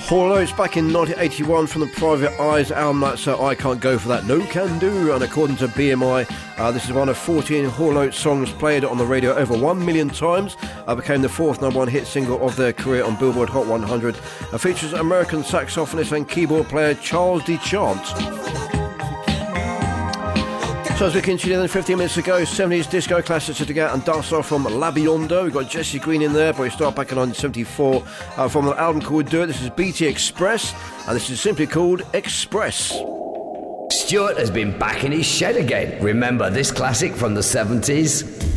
Hall & Oates back in 1981 from the Private Eyes album. That's I Can't Go For That, No Can Do. And according to BMI, this is one of 14 Hall & Oates songs played on the radio over 1 million times. Became the fourth #1 hit single of their career on Billboard Hot 100. Features American saxophonist and keyboard player Charles DeChant. So as we continue then, 15 minutes ago, 70s disco classics to get and dust off from La Bionda. We've got Jesse Green in there, but we start back in 1974 from an album called Do It. This is BT Express, and this is simply called Express. Stuart has been back in his shed again. Remember this classic from the 70s?